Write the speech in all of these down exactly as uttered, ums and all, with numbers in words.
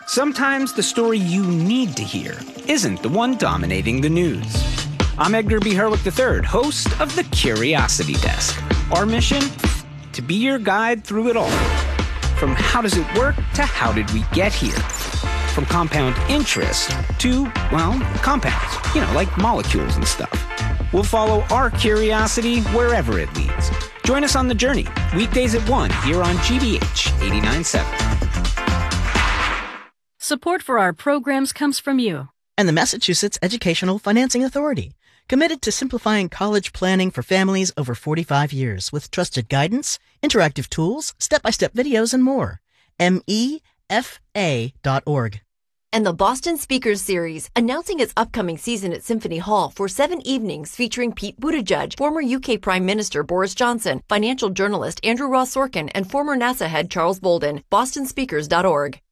Sometimes the story you need to hear isn't the one dominating the news. I'm Edgar B. Herwick the third, host of The Curiosity Desk. Our mission? To be your guide through it all. From how does it work to how did we get here? From compound interest to, well, compounds, you know, like molecules and stuff. We'll follow our curiosity wherever it leads. Join us on the journey, weekdays at one here on G B H eighty-nine point seven. Support for our programs comes from you and the Massachusetts Educational Financing Authority, committed to simplifying college planning for families over forty-five years with trusted guidance, interactive tools, step-by-step videos, and more. M E F A dot org. And the Boston Speakers Series, announcing its upcoming season at Symphony Hall for seven evenings featuring Pete Buttigieg, former U K Prime Minister Boris Johnson, financial journalist Andrew Ross Sorkin, and former NASA head Charles Bolden. boston speakers dot org.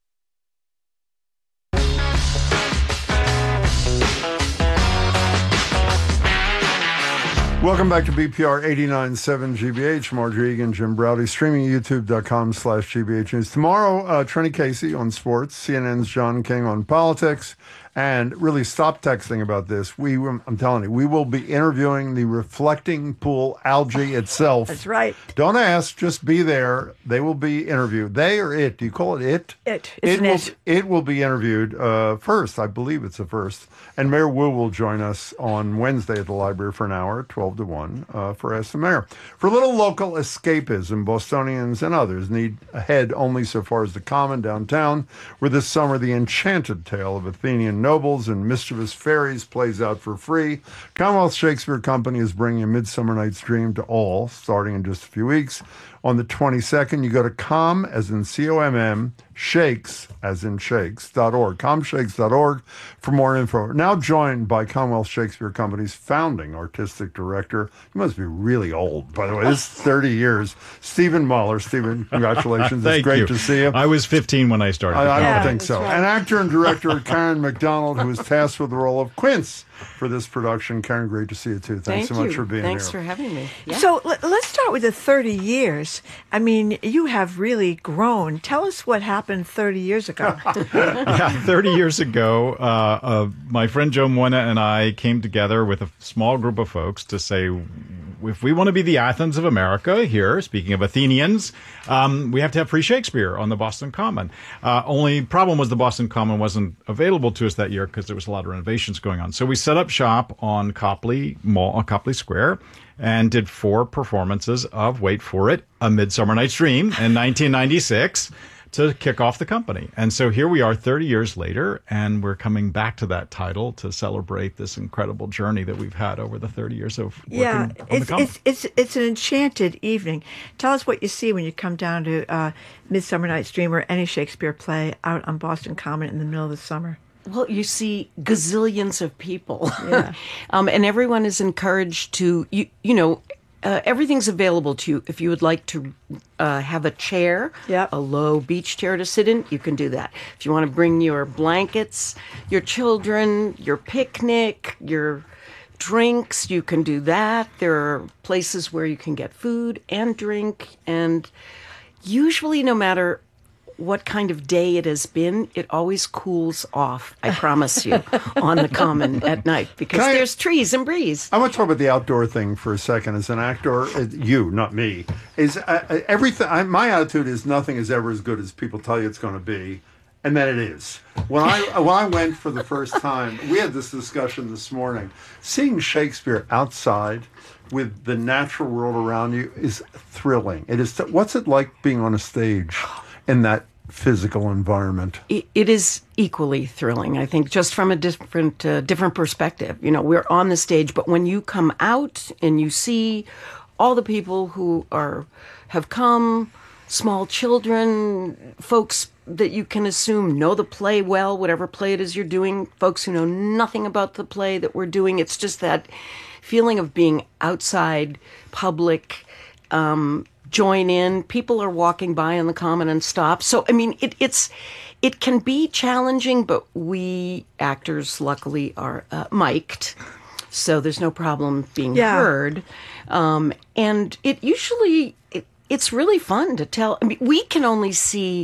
Welcome back to B P R eighty-nine point seven G B H. Marjorie Egan, Jim Browdy, streaming at youtube.com slash GBH News. Tomorrow, uh, Trenny Casey on sports, C N N's John King on politics, and really stop texting about this. We, I'm telling you, we will be interviewing the reflecting pool algae itself. That's right. Don't ask, just be there. They will be interviewed. They or it? Do you call it it? It. It's it, will, it. it will be interviewed uh, first. I believe it's a first. And Mayor Wu will join us on Wednesday at the library for an hour, twelve to one, uh, for Ask the Mayor. For a little local escapism, Bostonians and others need a head only so far as the Common downtown, where this summer the enchanted tale of Athenian nobles and mischievous fairies plays out for free. Commonwealth Shakespeare Company is bringing A Midsummer Night's Dream to all, starting in just a few weeks. On the twenty-second, you go to com, as in C O M M, shakes, as in shakes, dot org, comshakes dot org for more info. Now joined by Commonwealth Shakespeare Company's founding artistic director. He must be really old, by the way. This is thirty years. Stephen Mahler. Stephen, congratulations. Thank it's great you. to see you. I was fifteen when I started. I, I Yeah, don't think so. right. And actor and director Karen McDonald, who is tasked with the role of Quince for this production. Karen, great to see you, too. Thanks Thank so you. much for being Thanks here. for having me. Yeah. So l- let's start with the thirty years. I mean, you have really grown. Tell us what happened thirty years ago. Yeah, thirty years ago, uh, uh, my friend Joe Moina and I came together with a small group of folks to say, if we want to be the Athens of America here, speaking of Athenians, um, we have to have free Shakespeare on the Boston Common. Uh, only problem was the Boston Common wasn't available to us that year because there was a lot of renovations going on. So we set up shop on Copley Mall, on Copley Square, and did four performances of, wait for it, A Midsummer Night's Dream in nineteen ninety-six. To kick off the company. And so here we are thirty years later, and we're coming back to that title to celebrate this incredible journey that we've had over the thirty years of working yeah, on the it's, Common. it's it's it's an enchanted evening. Tell us what you see when you come down to uh, Midsummer Night's Dream or any Shakespeare play out on Boston Common in the middle of the summer. Well, you see gazillions of people. Yeah. um, and everyone is encouraged to, you, you know, uh, everything's available to you. If you would like to uh, have a chair, Yep. a low beach chair to sit in, you can do that. If you want to bring your blankets, your children, your picnic, your drinks, you can do that. There are places where you can get food and drink. And usually, no matter what kind of day it has been, it always cools off, I promise you, on the Common at night because Can I- there's trees and breeze. I want to talk about the outdoor thing for a second. As an actor, uh, you, not me, is uh, uh, everything. I, my attitude is nothing is ever as good as people tell you it's going to be, and then it is. When I when I went for the first time, we had this discussion this morning. Seeing Shakespeare outside with the natural world around you is thrilling. It is. What's it like being on a stage in that physical environment? It, it is equally thrilling, I think, just from a different uh, different perspective. You know, we're on the stage, but when you come out and you see all the people who are have come, small children, folks that you can assume know the play well, whatever play it is you're doing, folks who know nothing about the play that we're doing, it's just that feeling of being outside, public, um, join in. People are walking by on the Common and stop. So, I mean, it, it's it can be challenging, but we actors, luckily, are uh, mic'd, so there's no problem being Yeah. heard. Um, and it usually, it, it's really fun to tell. I mean, we can only see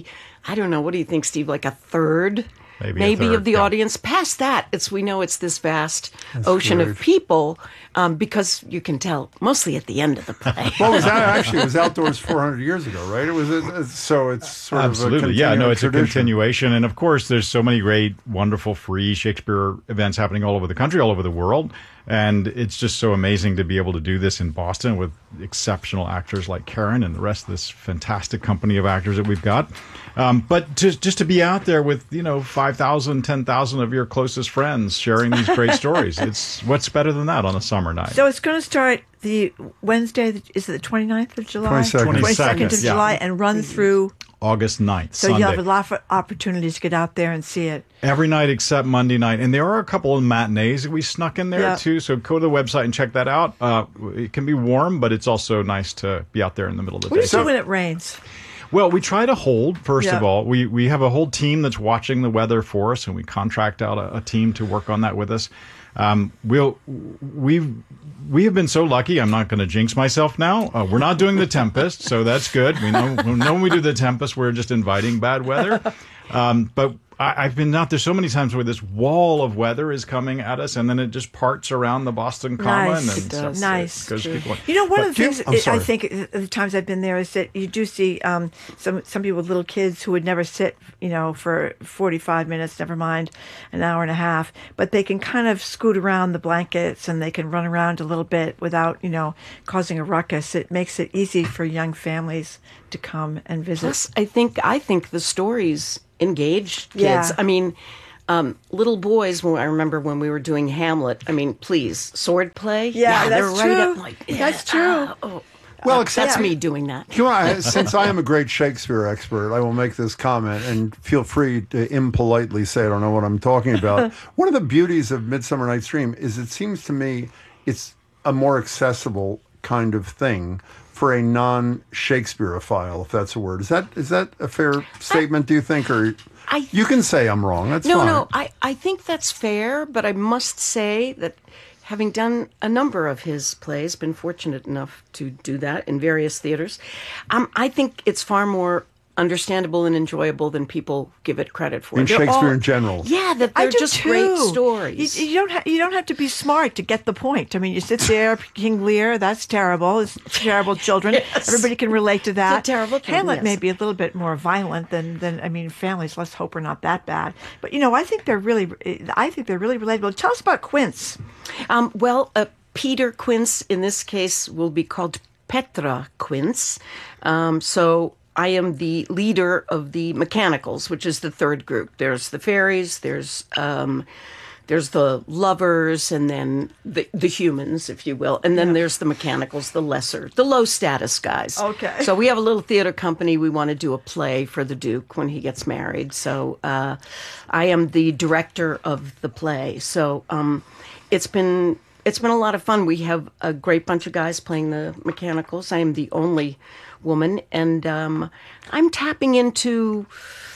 I don't know, what do you think, Steve? Like a third? Maybe, Maybe a third, of the yeah. audience. Past that, it's we know it's this vast That's ocean great. of people, um, because you can tell mostly at the end of the play. Well, it was out, actually it was outdoors four hundred years ago, right? It was a, so it's sort Absolutely, of a yeah. No, it's continuing a continuation, and of course, there's so many great, wonderful, free Shakespeare events happening all over the country, all over the world, and it's just so amazing to be able to do this in Boston with exceptional actors like Karen and the rest of this fantastic company of actors that we've got. Um, but just just to be out there with, you know, five thousand, ten thousand of your closest friends sharing these great stories, it's what's better than that on a summer night? So it's going to start the Wednesday, is it the twenty-ninth of July? twenty-second. twenty-second of Yeah. July, and run through. August ninth, So Sunday. you'll have a lot of opportunities to get out there and see it. Every night except Monday night. And there are a couple of matinees that we snuck in there, Yeah. too. So go to the website and check that out. Uh, it can be warm, but it's also nice to be out there in the middle of the What do day. you do when it rains? Well, we try to hold, first Yeah. of all. We we have a whole team that's watching the weather for us, and we contract out a, a team to work on that with us. Um, we'll we've we have been so lucky. I'm not going to jinx myself now. Uh, we're not doing the Tempest, so that's good. We know, we know when we do the Tempest, we're just inviting bad weather. Um, but I, I've been out there so many times where this wall of weather is coming at us, and then it just parts around the Boston Common. Nice. And It so does. Nice. It goes to people. You know, one But of the you- things I'm I- I sorry. think uh, the times I've been there is that you do see um, some some people with little kids who would never sit, you know, for forty-five minutes, never mind an hour and a half, but they can kind of scoot around the blankets and they can run around a little bit without, you know, causing a ruckus. It makes it easy for young families to come and visit. Plus, I think I think the stories engage kids. Yeah. I mean, um, little boys. When I remember when we were doing Hamlet. I mean, please, sword play. Yeah, they're that's right true. up like, yeah, That's true. ah, oh. Well, Uh, except- that's me doing that. Come on, since I am a great Shakespeare expert, I will make this comment, and feel free to impolitely say I don't know what I'm talking about. One of the beauties of Midsummer Night's Dream is it seems to me it's a more accessible kind of thing for a non-Shakespeareophile, if that's a word. Is that is that a fair statement, do you think? Or I- you can say I'm wrong. That's No, fine. no, I, I think that's fair, but I must say that having done a number of his plays, been fortunate enough to do that in various theaters, um, I think it's far more understandable and enjoyable than people give it credit for. In They're Shakespeare all- in general. Yeah, that I they're do just too. great stories. You, you don't ha- you don't have to be smart to get the point. I mean, you sit there, King Lear. That's terrible. It's terrible children. Yes. Everybody can relate to that. It's a terrible children, Hamlet yes. may be a little bit more violent than than I mean, families. Let's hope are not that bad. But you know, I think they're really I think they're really relatable. Tell us about Quince. Um, well, uh, Peter Quince, in this case, will be called Petra Quince. Um, so I am the leader of the mechanicals, which is the third group. There's the fairies, there's um, there's the lovers, and then the, the humans, if you will. And then there's the mechanicals, the lesser, the low status guys. Okay. So we have a little theater company. We want to do a play for the Duke when he gets married. So uh, I am the director of the play. So um, it's been it's been a lot of fun. We have a great bunch of guys playing the mechanicals. I am the only woman, and um, I'm tapping into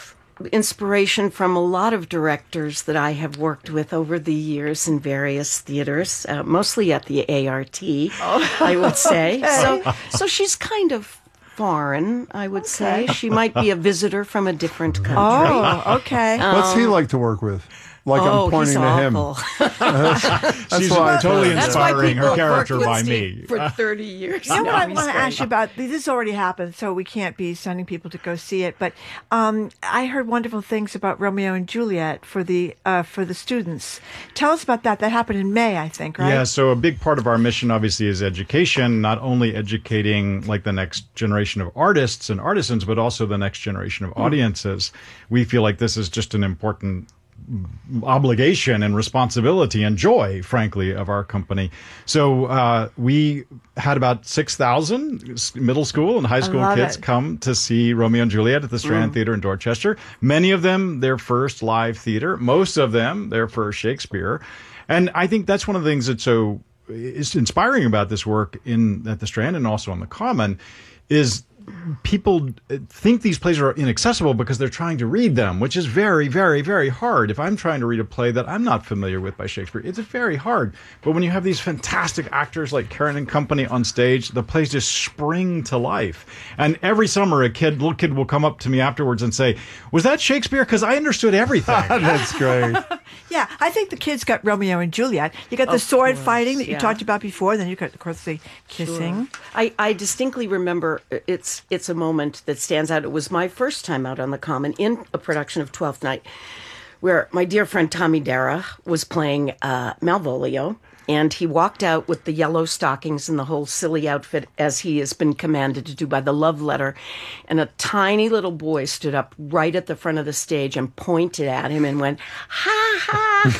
inspiration from a lot of directors that I have worked with over the years in various theaters, uh, mostly at the A R T, I would say. So, so she's kind of foreign, I would say. She might be a visitor from a different country. Oh, okay. What's he like to work with? Like oh, I'm pointing he's to him. awful. She's why I totally thought- That's why inspiring people her have character worked with by Steve me. for thirty years. You know No, what I he's want to great. ask you about? This has already happened, so we can't be sending people to go see it. But um, I heard wonderful things about Romeo and Juliet for the uh, for the students. Tell us about that. That happened in May, I think, right? Yeah, so a big part of our mission obviously is education, not only educating like the next generation of artists and artisans, but also the next generation of audiences. We feel like this is just an important obligation and responsibility and joy, frankly, of our company. So uh, we had about six thousand middle school and high school love kids it. come to see Romeo and Juliet at the Strand Theater in Dorchester. Many of them, their first live theater. Most of them, their first Shakespeare. And I think that's one of the things that's so is inspiring about this work in at the Strand and also on the Common is people think these plays are inaccessible because they're trying to read them, which is very, very, very hard. If I'm trying to read a play that I'm not familiar with by Shakespeare, it's very hard. But when you have these fantastic actors like Karen and company on stage, the plays just spring to life. And every summer, a kid, little kid will come up to me afterwards and say, "Was that Shakespeare? Because I understood everything." That's great. Yeah, I think the kids got Romeo and Juliet. You got the Of sword course, fighting that you yeah. talked about before. Then you got, of course, the kissing. Sure. I, I distinctly remember it's it's a moment that stands out. It was my first time out on the Common in a production of Twelfth Night, where my dear friend Tommy Dara was playing uh, Malvolio, and he walked out with the yellow stockings and the whole silly outfit as he has been commanded to do by the love letter. And a tiny little boy stood up right at the front of the stage and pointed at him and went, "Ha, ha,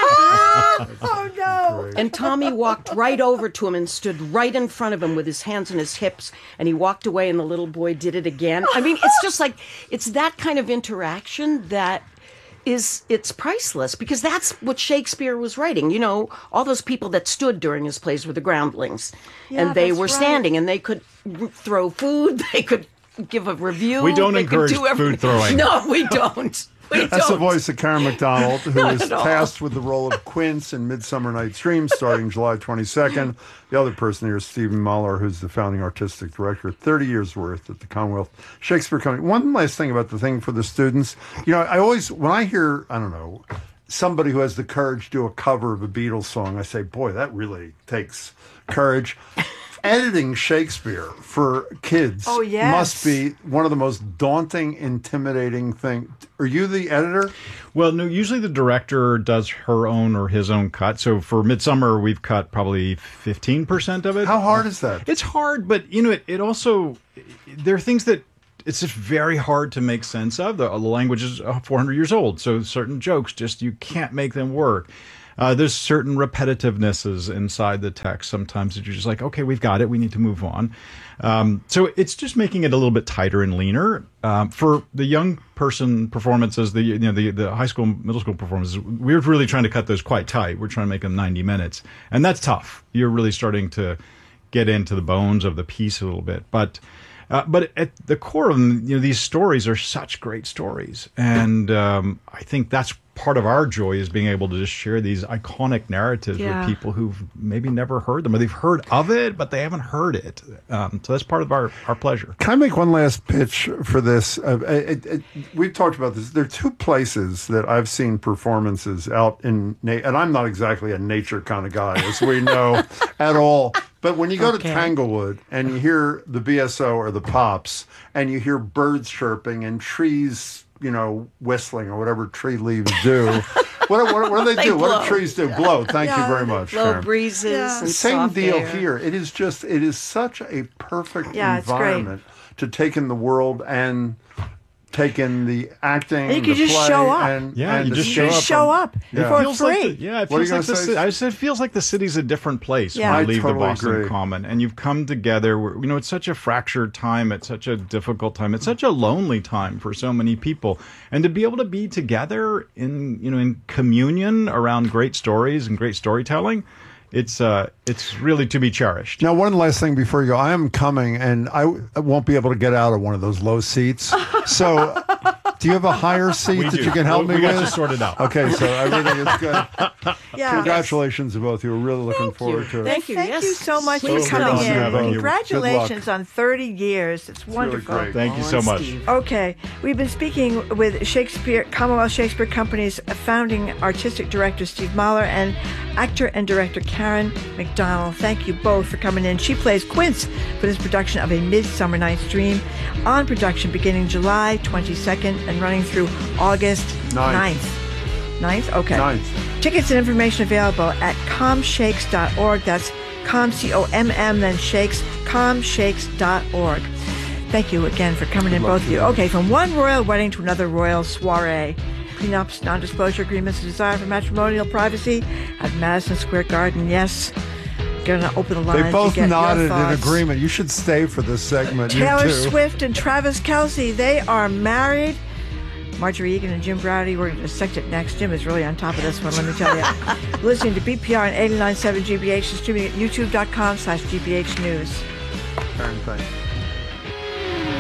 ha." Oh, no. And Tommy walked right over to him and stood right in front of him with his hands on his hips, and he walked away, and the little boy did it again. I mean, it's just like, it's that kind of interaction that is, it's priceless, because that's what Shakespeare was writing. You know, all those people that stood during his plays were the groundlings, Yeah, and they that's were right. standing, and they could r- throw food, they could give a review. We don't they could encourage do everything. food throwing. No, we don't. We That's the don't. voice of Karen MacDonald, who Not was at all. tasked with the role of Quince in Midsummer Night's Dream, starting July twenty-second. The other person here is Stephen Mahler, who's the founding artistic director, thirty years worth at the Commonwealth Shakespeare Company. One last thing about the thing for the students. You know, I always, when I hear, I don't know, somebody who has the courage to do a cover of a Beatles song, I say, boy, that really takes courage. Editing Shakespeare for kids Oh, yes. must be one of the most daunting, intimidating things. Are you the editor? Well, no, usually the director does her own or his own cut. So for Midsummer, we've cut probably fifteen percent of it. How hard is that? It's hard, but, you know, it, it also, there are things that it's just very hard to make sense of. The, the language is four hundred years old, so certain jokes, just you can't make them work. Uh, there's certain repetitivenesses inside the text sometimes that you're just like, okay, we've got it. We need to move on. Um, so it's just making it a little bit tighter and leaner. Um, for the young person performances, the you know the, the high school, middle school performances, we're really trying to cut those quite tight. We're trying to make them ninety minutes. And that's tough. You're really starting to get into the bones of the piece a little bit. But Uh, but at the core of them, you know, these stories are such great stories. And um, I think that's part of our joy, is being able to just share these iconic narratives Yeah. with people who've maybe never heard them, or they've heard of it, but they haven't heard it. Um, so that's part of our, our pleasure. Can I make one last pitch for this? Uh, it, it, we've talked about this. There are two places that I've seen performances out in, na- and I'm not exactly a nature kind of guy, as we know, at all. But when you go Okay. to Tanglewood and you hear the B S O or the Pops, and you hear birds chirping and trees, you know, whistling, or whatever tree leaves do, what, what, what do they, They do? What blow. do trees do? Blow. Thank you Yeah, very they much, Low Karen. breezes Yeah. and Same soft deal air. here. It is just, it is such a perfect Yeah, it's great. environment to take in the world and take in the acting. And you can the just play, show up. And, Yeah, and you the just You show just up show from- up Yeah. for feels free. like the, yeah, it What are feels you like the gonna ci- say? I said it feels like the city's a different place Yeah. when I you leave totally the Boston agree. Common, and you've come together. Where, you know, it's such a fractured time. It's such a difficult time. It's such a lonely time for so many people, and to be able to be together in you know in communion around great stories and great storytelling, it's uh it's really to be cherished. Now, one last thing before you go. I am coming, and I, w- I won't be able to get out of one of those low seats. So, do you have a higher seat We that do. you can help we, me we with? got you sorted out. Okay, so everything is good. Yeah. Congratulations to both of you. We're really looking Thank forward you. to it. Thank you. Thank yes. you so much Please for coming come. Awesome in. having you. Congratulations on thirty years. It's wonderful. great. Thank you Go so on, much. Steve. Okay, we've been speaking with Shakespeare, Commonwealth Shakespeare Company's founding artistic director, Steve Mahler, and actor and director Karen MacDonald. Thank you both for coming in. She plays Quince for this production of A Midsummer Night's Dream, on production beginning July twenty-second and running through August Ninth. ninth. ninth? Okay. Ninth. Tickets and information available at com shakes dot org. That's com, C O M M, then shakes, com shakes dot org. Thank you again for coming in, luck both to of you. you. Okay, from one royal wedding to another royal soiree. Prenups, non-disclosure agreements, a desire for matrimonial privacy at Madison Square Garden. Yes. Gonna open the lines. They to both get your nodded in thoughts. agreement. You should stay for this segment. You Taylor too. Swift and Travis Kelce, they are married. Marjorie Egan and Jim Browdy, we're going to dissect it next. Jim is really on top of this one, let me tell you. Listening to B P R on eighty-nine point seven G B H and streaming at youtube dot com slash G B H News. Karen, thanks.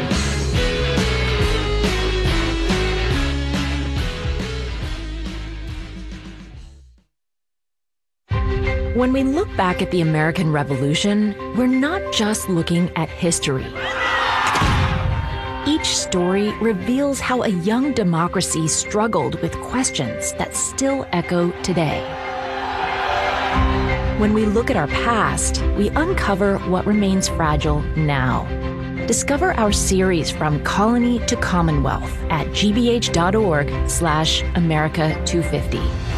When we look back at the American Revolution, we're not just looking at history. Each story reveals how a young democracy struggled with questions that still echo today. When we look at our past, we uncover what remains fragile now. Discover our series From Colony to Commonwealth at gbh.org slash America 250.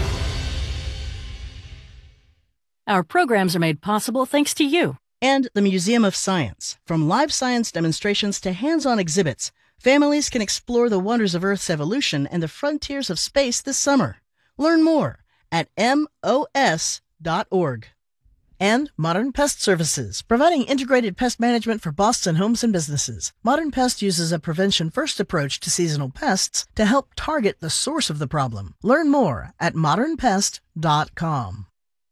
Our programs are made possible thanks to you. And the Museum of Science. From live science demonstrations to hands-on exhibits, families can explore the wonders of Earth's evolution and the frontiers of space this summer. Learn more at M O S dot org. And Modern Pest Services, providing integrated pest management for Boston homes and businesses. Modern Pest uses a prevention-first approach to seasonal pests to help target the source of the problem. Learn more at modern pest dot com.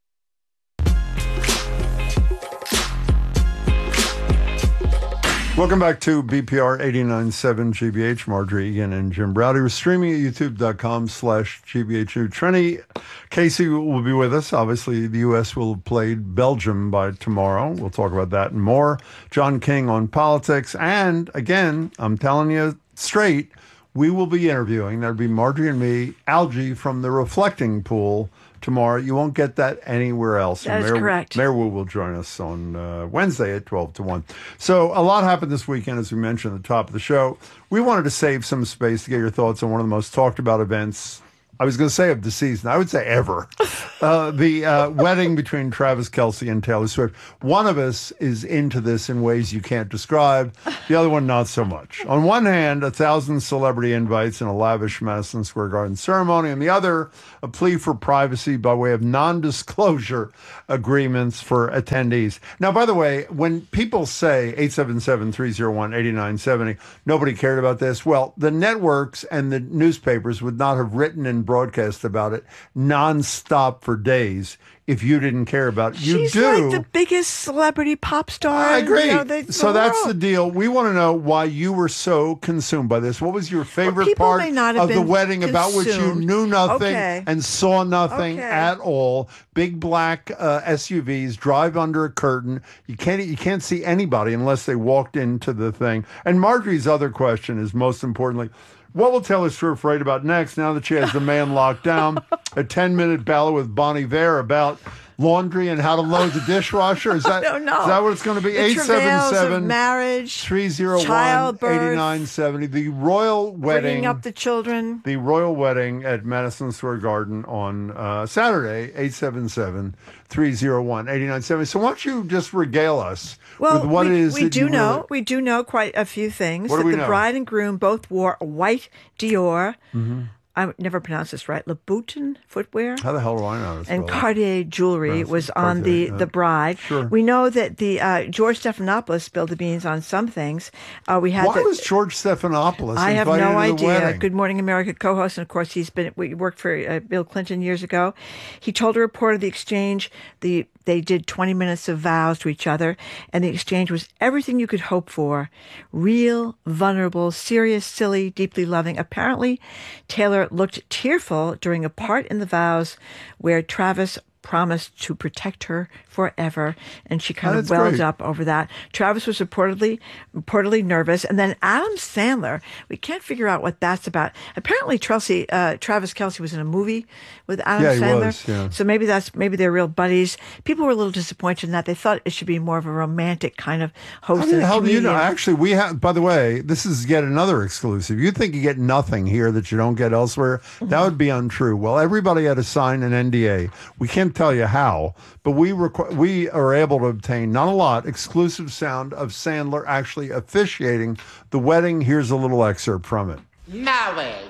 Welcome back to B P R eighty-nine point seven G B H. Marjorie Egan and Jim Browdy. We're streaming at youtube.com slash GBHU. Trenny Casey will be with us. Obviously, the U S will have played Belgium by tomorrow. We'll talk about that and more. John King on politics. And, again, I'm telling you straight, we will be interviewing. That'll be Marjorie and me, Algie from the Reflecting Pool tomorrow. You won't get that anywhere else. That is Mayor, correct. Mayor Wu will join us on uh, Wednesday at twelve to one. So a lot happened this weekend, as we mentioned at the top of the show. We wanted to save some space to get your thoughts on one of the most talked about events, I was going to say of the season. I would say ever. Uh, the uh, wedding between Travis Kelce and Taylor Swift. One of us is into this in ways you can't describe. The other one, not so much. On one hand, a thousand celebrity invites and a lavish Madison Square Garden ceremony. On the other, a plea for privacy by way of non-disclosure agreements for attendees. Now, by the way, when people say eight seven seven, three oh one, eight nine seven oh, nobody cared about this. Well, the networks and the newspapers would not have written and broadcast about it nonstop for days if you didn't care about it. You She's do. like the biggest celebrity pop star. I agree. You know, the, the so that's world. the deal. We want to know why you were so consumed by this. What was your favorite people part may not have of the been wedding about which you consumed. knew nothing Okay. and saw nothing Okay. at all? Big black uh, S U Vs drive under a curtain. You can't you can't see anybody unless they walked into the thing. And Marjorie's other question is most importantly, what will Taylor Swift write about next now that she has the man locked down? A ten-minute ballad with Bon Iver about laundry and how to load the dishwasher? Is that, I don't know. Is that what it's going to be? The travails of marriage, three oh one, childbirth, eighty-nine seventy. The royal wedding. bringing up the children. The royal wedding at Madison Square Garden on uh, Saturday, eight seven seven, three oh one, eight nine seven oh. So why don't you just regale us Well, with what we, it is we that do you know. really- We do know quite a few things. What do that we the know? bride and groom both wore white Dior. Mm-hmm. I never pronounced this right. Louboutin footwear. How the hell do I know this? And fella? Cartier jewelry Yes, was on Cartier, the, yeah. the bride. Sure. We know that the uh, George Stephanopoulos spilled the beans on some things. Uh, we had Why the, was George Stephanopoulos I have invited no to the idea. wedding? Good Morning America co-host, and of course he's been we worked for uh, Bill Clinton years ago. He told a reporter the exchange the they did twenty minutes of vows to each other, and the exchange was everything you could hope for: real, vulnerable, serious, silly, deeply loving. Apparently, Taylor looked tearful during a part in the vows where Travis promised to protect her forever, and she kind Oh, of that's welled great. up over that. Travis was reportedly reportedly nervous, and then Adam Sandler. We can't figure out what that's about. Apparently, Chelsea, uh, Travis Kelce was in a movie with Adam Yeah, he Sandler, was, yeah. so maybe that's maybe they're real buddies. People were a little disappointed in that. They thought it should be more of a romantic kind of host. How and the a hell do you know? comedian. Actually, we have, by the way, this is yet another exclusive. You think you get nothing here that you don't get elsewhere? That would be untrue. Well, everybody had to sign an N D A. We can't tell you how, but we requ- we are able to obtain, not a lot, exclusive sound of Sandler actually officiating the wedding. Here's a little excerpt from it. Marriage.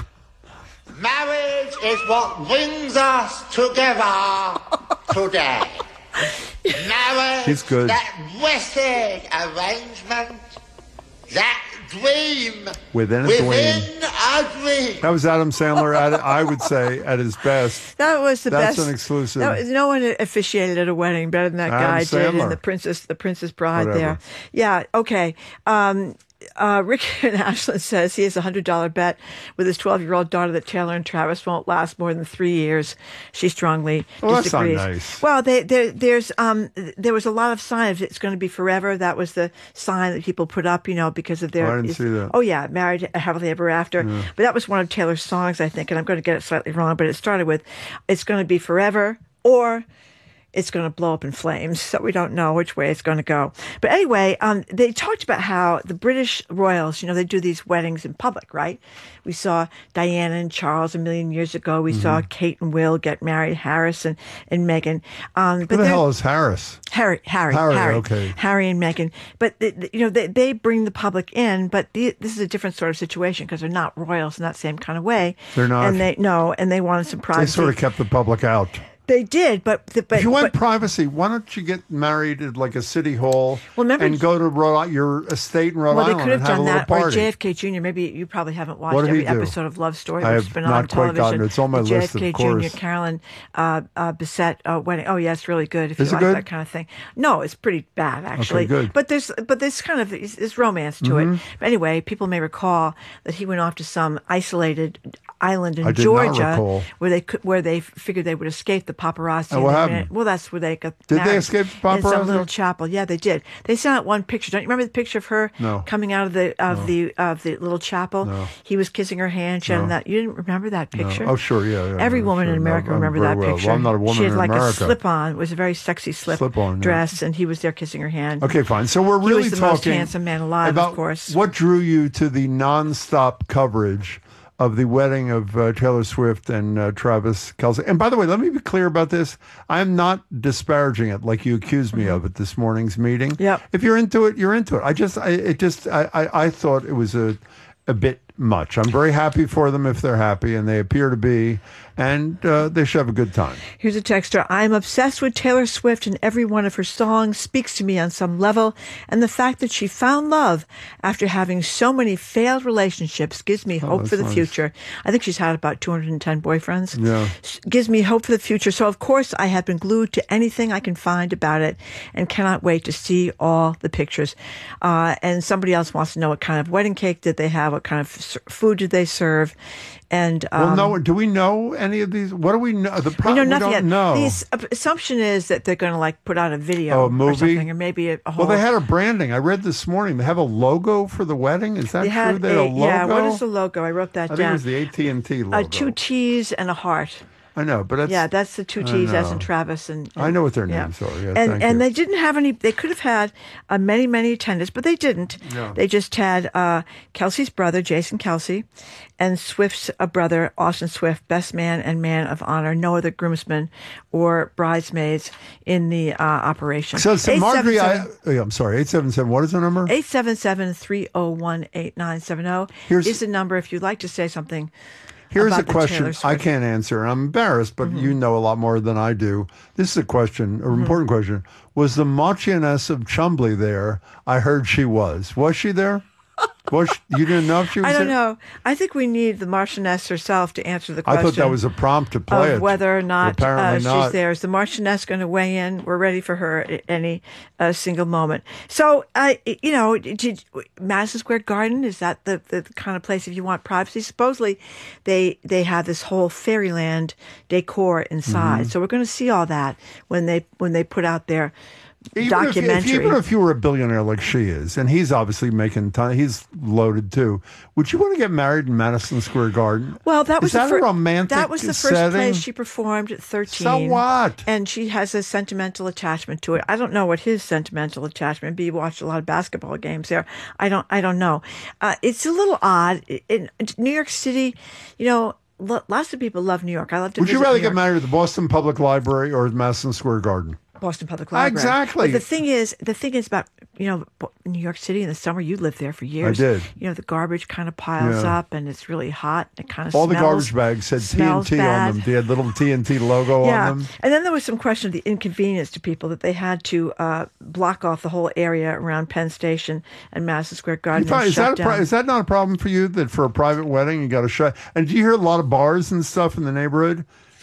Marriage is what brings us together today. Marriage, He's good. that blessed arrangement, that dream Within a within dream. a dream. That was Adam Sandler, at, I would say, at his best. That was the That's best. an exclusive. That was- no one officiated at a wedding better than that Adam guy did, Sandler. and the princess, the princess bride Whatever. there. Yeah. Okay. Um, uh, Rick in Ashland says he has a one hundred dollars bet with his twelve-year-old daughter that Taylor and Travis won't last more than three years. She strongly well, that's disagrees. not nice. Well, they, they, there's um, there was a lot of signs it's going to be forever. That was the sign that people put up, you know, because of their. Oh, I didn't see that. Oh yeah, married happily ever after. Yeah. But that was one of Taylor's songs, I think, and I'm going to get it slightly wrong. But it started with, "It's going to be forever," or it's going to blow up in flames. So we don't know which way it's going to go. But anyway, um, they talked about how the British royals, you know, they do these weddings in public, right? We saw Diana and Charles a million years ago. We mm-hmm. saw Kate and Will get married, Harris and, and Meghan. Um, but Who the hell is Harris? Harry, Harry, Harry, Harry, okay. Harry and Meghan. But, the, the, you know, they, they bring the public in, but the, this is a different sort of situation because they're not royals in that same kind of way. They're not. And they, no, and they wanted some privacy. They sort of kept the public out. They did, but the, but if you want but, privacy, why don't you get married at like a city hall well, remember, and go to Rhode, your estate in Rhode well, Island they could have and have done a little that, party? Or J F K Junior Maybe you probably haven't watched What did every he do? episode of Love Story. I Which have has been not on quite television. gotten it. It's on my the list, J F K of course. Junior Carolyn uh, uh, Bissett uh, wedding. Oh yeah, it's really good if Is you it like good? that kind of thing. No, it's pretty bad actually. Okay, good. But there's but there's kind of there's romance to mm-hmm. it. But anyway, people may recall that he went off to some isolated island in I did Georgia not recall. where they could, where they figured they would escape the paparazzi. And what they happened? Went, well, that's where they got Did married. they escape the In some paparazzi? little chapel. Yeah, they did. They sent out one picture. Don't you remember the picture of her No. coming out of the of No. the of the little chapel? No. He was kissing her hand. She had No. that. You didn't remember that picture? No. Oh, sure, yeah. yeah Every yeah, woman sure. in America No, remember very that well. picture. Well, I'm not a woman She had in like America. a slip-on. It was a very sexy slip Slip-on, yeah. dress, and he was there kissing her hand. Okay, fine. So we're He really was the talking most handsome man alive, about of course. what drew you to the nonstop coverage of the wedding of uh, Taylor Swift and uh, Travis Kelce. And by the way, let me be clear about this. I'm not disparaging it like you accused me mm-hmm. of at this morning's meeting. Yep. If you're into it, you're into it. I just, I, it just, I, I, I thought it was a, a bit much. I'm very happy for them if they're happy, and they appear to be, and uh, they should have a good time. Here's a texter. I'm obsessed with Taylor Swift, and every one of her songs speaks to me on some level. And the fact that she found love after having so many failed relationships gives me Oh, hope that's for the nice. future. I think she's had about two hundred ten boyfriends. Yeah. Gives me hope for the future. So, of course, I have been glued to anything I can find about it and cannot wait to see all the pictures. Uh, and somebody else wants to know what kind of wedding cake did they have? What kind of s- food did they serve? And um, Well, no. Do we know any of these? What do we know? The pro- we know we nothing don't yet. know. The ass- assumption is that they're going to like put out a video Oh, a or movie? something, or maybe a, a whole. Well, they had a branding. I read this morning. They have a logo for the wedding. Is that They true? had They had a logo. yeah. What is the logo? I wrote that I think down. it was the A T and T logo. Uh, two T's and a heart. I know, but that's, Yeah, that's the two I T's as know. in Travis and, and I know what their yeah. names are. Yeah, and thank and you. they didn't have any. They could have had uh, many many attendants, but they didn't. No. They just had uh, Kelsey's brother, Jason Kelsey, and Swift's uh, brother, Austin Swift, best man and man of honor. No other groomsmen or bridesmaids in the uh, operation. So, so Marjorie, I, oh, yeah, I'm sorry, eight seven seven. What is the number? eight seven seven, three oh one, eight nine seven oh Here's- is the number if you'd like to say something. Here's about a the question Taylor I Swift. can't answer, and I'm embarrassed, but Mm-hmm. you know a lot more than I do. This is a question, an Mm-hmm. important question. Was the Marchioness of Chumbley there? I heard she was. Was she there? Was she, you didn't know if she was I don't there? know. I think we need the Marchioness herself to answer the I question. thought that was a prompt to play of it. whether or but not uh, apparently she's not. there. Is the Marchioness going to weigh in? We're ready for her at any uh, single moment. So, I, you know, did, Madison Square Garden, is that the, the kind of place if you want privacy? Supposedly, they they have this whole fairyland decor inside. Mm-hmm. So we're going to see all that when they when they put out their Even documentary. If, if, even if you were a billionaire like she is, and he's obviously making ton, he's loaded too. Would you want to get married in Madison Square Garden? Well, that was is that the fir- a romantic That was the first setting? place she performed at thirteen. So what? And she has a sentimental attachment to it. I don't know what his sentimental attachment be. He watched a lot of basketball games there. I don't. I don't know. Uh, it's a little odd in, in New York City. You know, lo- lots of people love New York. I love to. Would you visit rather New get York. married at the Boston Public Library or at Madison Square Garden? Boston Public Library. Exactly. But the thing is, the thing is about, you know, New York City in the summer, you lived there for years. I did. You know, the garbage kind of piles Yeah. up and it's really hot. It kind of All smells, the garbage bags said T N smells T bad. on them. They had little T N T logo Yeah. on them. And then there was some question of the inconvenience to people that they had to uh, block off the whole area around Penn Station and Madison Square You Garden. find- and is, shut that a pro- down. is that not a problem for you that for a private wedding you got to shut? And do you hear a lot of bars and stuff in the neighborhood?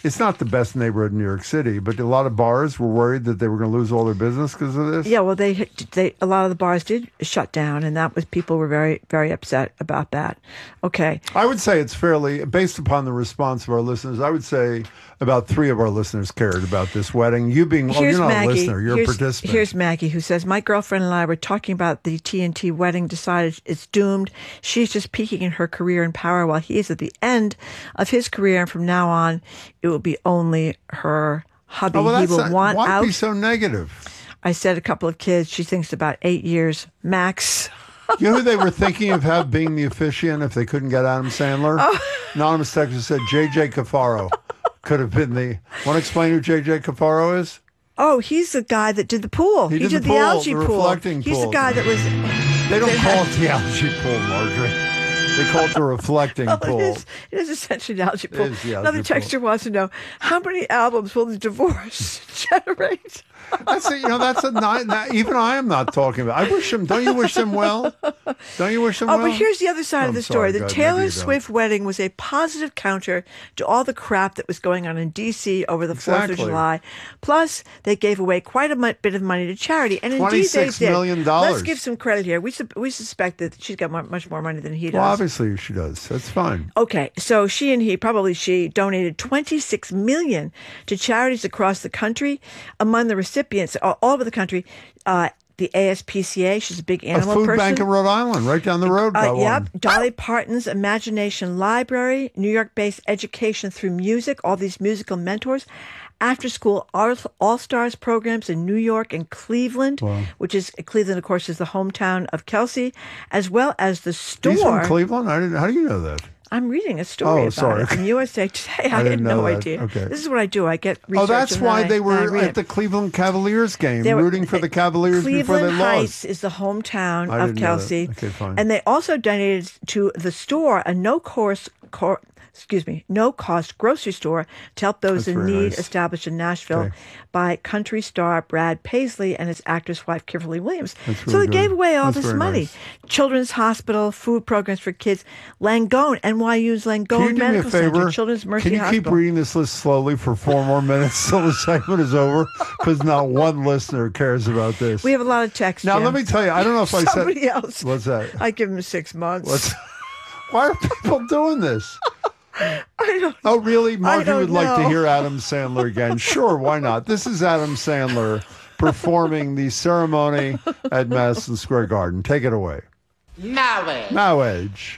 It's not the best neighborhood in New York City, but a lot of bars were worried that they were going to lose all their business because of this. Yeah, well, they they a lot of the bars did shut down, and that was people were very very upset about that. Okay, I would say it's fairly based upon the response of our listeners. I would say about three of our listeners cared about this wedding. You being well, here's you're not Maggie. a listener, you're here's, a participant. Here's Maggie who says, "My girlfriend and I were talking about the T N T wedding. Decided it's doomed. She's just peaking in her career and power, while he is at the end of his career, and from now on, it will be only her hubby. Oh, well, he that's will not, want why out." be so negative? I said a couple of kids. She thinks about eight years max. You know who they were thinking of have being the officiant if they couldn't get Adam Sandler? Oh. Anonymous texter said J J Cafaro could have been the. Want to explain who J J Cafaro is? Oh, he's the guy that did the pool. He He, did did, the the, pool, algae the pool. reflecting He's pool. the guy that was. They don't call it the algae pool, Marjorie. They call it the reflecting Well, pool. It is, it is essentially the algae It pool. is the algae Another pool. texter wants to know, how many albums will the divorce generate? That's a, you know that's a not, not even I am not talking about. I wish them. Don't you wish them well? Don't you wish them Oh, well? but here's the other side I'm of the sorry, story. The God, maybe Taylor you don't. Swift wedding was a positive counter to all the crap that was going on in D C over the fourth of Exactly. July. Plus, they gave away quite a mu- bit of money to charity. And indeed, they twenty-six did. million dollars. Let's give some credit here. We, su- we suspect that she's got mu- much more money than he does. Well, obviously she does. That's fine. Okay, so she and he, probably she, donated twenty-six million dollars to charities across the country. Among the recipients, all all over the country, uh, the A S P C A, she's a big A animal food person. bank in Rhode Island, right down the road. Uh, got yep, one. Dolly Parton's Imagination Library, New York-based education through music, all these musical mentors, after-school all-stars programs in New York and Cleveland, which is Cleveland, of course, is the hometown of Kelsey, as well as the store. He's from Cleveland. I didn't. How do you know that? I'm reading a story Oh, about sorry. it from U S A Today. I, I had didn't know no that. idea. Okay. This is what I do. I get research. Oh, that's and then why I- they then I were read at it. the Cleveland Cavaliers game, They were- rooting for the Cavaliers Cleveland before they Heights lost. is the hometown I of didn't know that. Kelsey. Okay, fine. And they also donated to the store a no course, cor- excuse me, no cost grocery store to help those That's in very need, nice. established in Nashville Okay. by country star Brad Paisley and his actress wife Kimberly Williams. That's so really they good. gave away all That's this very money. nice. Children's Hospital, food programs for kids, Langone, N Y U's Langone Can you do me a Medical Center, favor? Children's Mercy Can you Hospital. keep reading this list slowly for four more minutes till the segment is over? Because not one listener cares about this. We have a lot of texts. Now, Jim. let me tell you, I don't know if I said... Somebody else. What's that? I give him six months. What's, why are people doing this? I don't Oh, really? Margie don't would like to know. hear Adam Sandler again. Sure, why not? This is Adam Sandler performing the ceremony at Madison Square Garden. Take it away. Marriage. Marriage.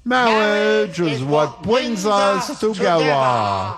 Marriage is what brings us together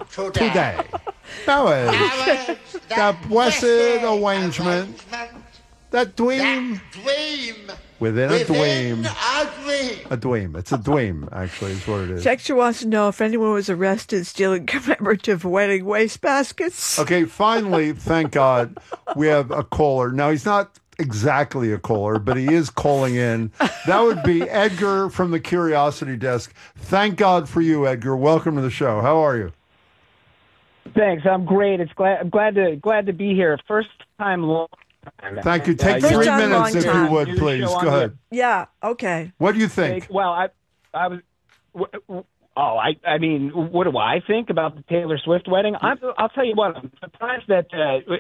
today. Marriage. Marriage, That blessed arrangement. That dream That dream. within a Within dream. a dream. A dream. It's a dream, actually, is what it is. Texture wants to know if anyone was arrested stealing commemorative wedding waste baskets. Okay, finally, thank God, we have a caller. Now, he's not exactly a caller, but he is calling in. That would be Edgar from the Curiosity Desk. Thank God for you, Edgar. Welcome to the show. How are you? Thanks. I'm great. It's glad. I'm glad to glad to be here. First time long. time. Thank you. Take Uh, First three time, minutes, long if you time. would, New please. show on Go the- ahead. Yeah, okay. What do you think? Well, I, I was. w- w- Oh, I. I mean, what do I think about the Taylor Swift wedding? I'm, I'll tell you what. I'm surprised that. Uh,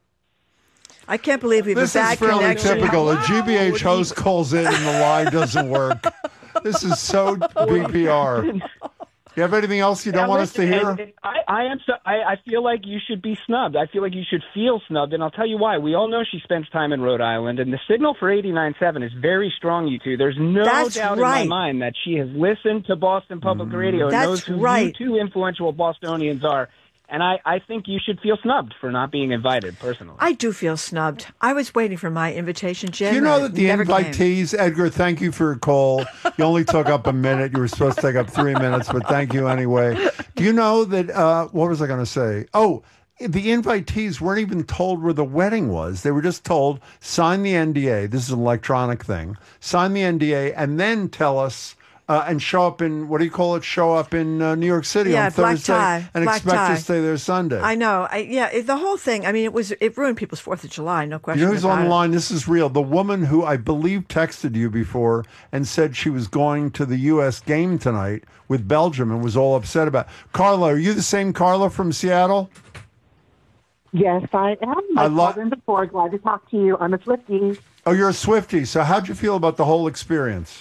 I can't believe we have This a is bad fairly connection. typical. A G B H host calls in and the line doesn't work. This is so B P R. You have anything else you don't Yeah, want us to listen, hear? and- and I, I am. So, I, I feel like you should be snubbed. I feel like you should feel snubbed, and I'll tell you why. We all know she spends time in Rhode Island, and the signal for eighty-nine point seven is very strong. You two. There's no That's doubt right. in my mind that she has listened to Boston Public Radio and That's knows who right. you two influential Bostonians are. And I, I think you should feel snubbed for not being invited, personally. I do feel snubbed. I was waiting for my invitation, Jim. Do you know and that it the never came. invitees, Edgar, thank you for your call. You only took up a minute. You were supposed to take up three minutes, but thank you anyway. Do you know that, uh, what was I going to say? Oh, the invitees weren't even told where the wedding was. They were just told, sign the N D A. This is an electronic thing. Sign the N D A and then tell us uh, and show up in, what do you call it, show up in uh, New York City Yeah, on black Thursday tie, and black expect tie. to stay there Sunday. I know. I, yeah, it, the whole thing. I mean, it was it ruined people's Fourth of July. No question. You know who's about on the it. line? This is real. The woman who I believe texted you before and said she was going to the U S game tonight with Belgium and was all upset about it. Carla, are you the same Carla from Seattle? Yes, I am. I I've lo- called in before. Glad to talk to you. I'm a Swiftie. Oh, you're a Swiftie. So how'd you feel about the whole experience?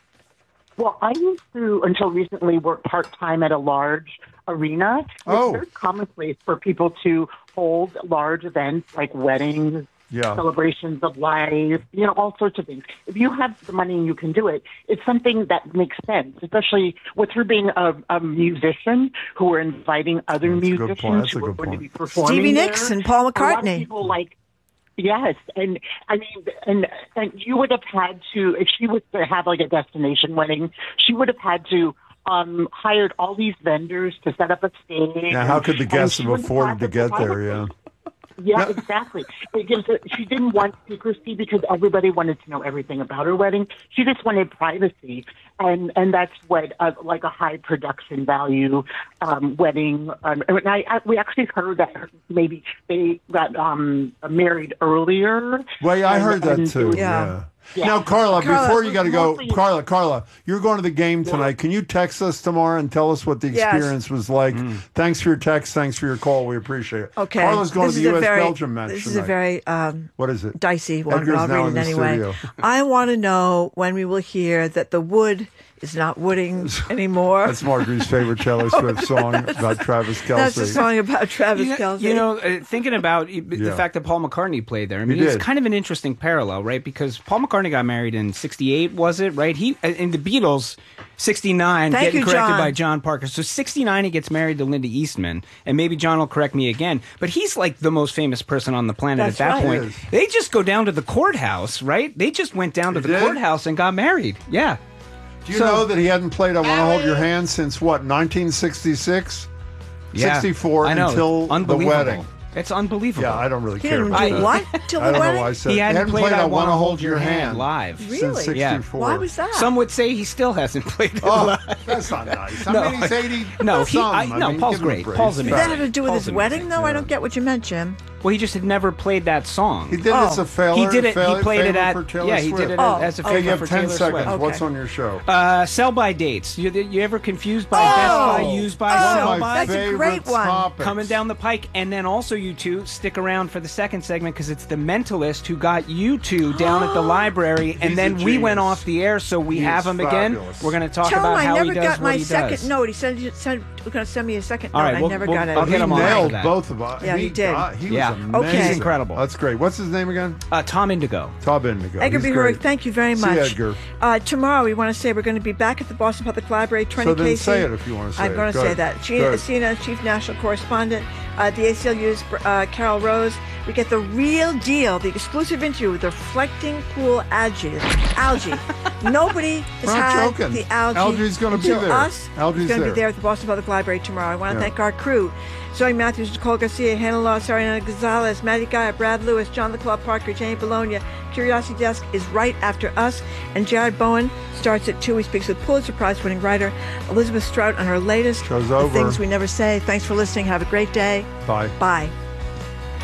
Well, I used to, until recently, work part-time at a large arena. It's Oh. a very common place for people to hold large events like weddings, Yeah. celebrations of life, you know, all sorts of things. If you have the money and you can do it, it's something that makes sense, especially with her being a, a musician who are inviting other That's a good point. musicians That's a who are good going to point. be performing Stevie there. Nicks and Paul A lot of McCartney. people like, yes, and I mean, and and you would have had to, if she was to have like a destination wedding, she would have had to um hired all these vendors to set up a stage. Now, how could the and guests she have wouldn't afforded have to the get there? photography. Yeah. Yeah, exactly. It gives her, she didn't want secrecy because everybody wanted to know everything about her wedding. She just wanted privacy, and and that's what uh, like a high production value um, wedding. Um, and I, I we actually heard that maybe they got um, married earlier. Well, yeah, I and- heard that and too. it- Yeah. Yeah. Now, Carla, Carla, before you got to go, mostly- Carla, Carla, you're going to the game tonight. Can you text us tomorrow and tell us what the Yes. experience was like? Thanks for your text. Thanks for your call. We appreciate it. Okay. Carla's going This to is the a U S very- Belgium match This tonight. is a very um, What is it? dicey one, Edgar's but I'll now read in it the anyway. studio. I want to know when we will hear that the wood is not wooding anymore. That's Marjorie's favorite Taylor Swift song about Travis Kelce. That's a song about Travis You know, Kelce. you know, uh, thinking about uh, the Yeah. fact that Paul McCartney played there, I mean, He it's did. kind of an interesting parallel, right? Because Paul McCartney got married in sixty-eight, was it, right? He, uh, in the Beatles, sixty-nine, Thank getting you, corrected John. by John Parker. So sixty-nine, he gets married to Linda Eastman, and maybe John will correct me again, but he's like the most famous person on the planet That's at that right. point. He is. They just go down to the courthouse, right? They just went down to They the did? courthouse and got married. Yeah. Do you So- know that he hadn't played I Want to Hold Your Hand since, what, nineteen sixty-six? Yeah. sixty-four I know. until the Unbelievable. wedding. It's unbelievable. Yeah, I don't really He care didn't about do that. what till I the don't know wedding? why I said He hadn't played I I Want to Hold Your Hand live. Really? since Yeah. sixty-four. Why was that? Some would say he still hasn't played it Oh, live. that's not nice. I No. mean, he's eighty. No, he- some. I- no, mean, Paul's give him a great. break. Paul's He's Did amazing. that have to do with Paul's his wedding, amazing. though? I don't get what you meant, Jim. Well, he just had never played that song. He did Oh. it's a failure. He did it. failure- he played it favor at. for Taylor Yeah, he Swift. did it Oh, as a Okay, favor you have for ten Taylor seconds. Swift. What's Okay. on your show? Uh, sell by dates. You, you ever confused by Oh! Best Buy, used by, Oh, sell One of by? my That's a favorite great one. topics. Coming down the pike, and then also you two stick around for the second segment because it's the Mentalist who got you two down at the library, and He's then a we went genius. off the air, so we He have is him again. fabulous. We're going to talk Tell him about I how never he does got what my he second does. note. He said, he said we're going to send me a second All note. right, I we'll- never we'll- got it. I'll He get him on nailed that. both of us. Yeah, he did. got- he Yeah. was Okay. amazing. He's incredible. That's great. What's his name again? Uh, Tom Indigo. Tom Indigo. Edgar He's B. great. Hurwitz, thank you very See much. you, Edgar. Uh, tomorrow, we want to say we're going to be back at the Boston Public Library. Twenty So then Casey. say it if you want to say I'm it. going to Go say ahead. that. Gina Good. Essina, Chief National Correspondent. Uh, the A C L U's uh, Carol Rose. We get the real deal, the exclusive interview with the reflecting pool algae. Algae. Nobody has We're not had joking. the algae. Algae's gonna be until there. Us. Algae's It's going to there. be there at the Boston Public Library tomorrow. I want to Yeah. thank our crew. Zoe Matthews, Nicole Garcia, Hannah Law, Sariana Gonzalez, Maddie Guy, Brad Lewis, John LeClaw Parker, Jane Bologna. Curiosity Desk is right after us. And Jared Bowen starts at two. He speaks with Pulitzer Prize-winning writer Elizabeth Strout on her latest Show's The over. Things We Never Say. Thanks for listening. Have a great day. Bye. Bye.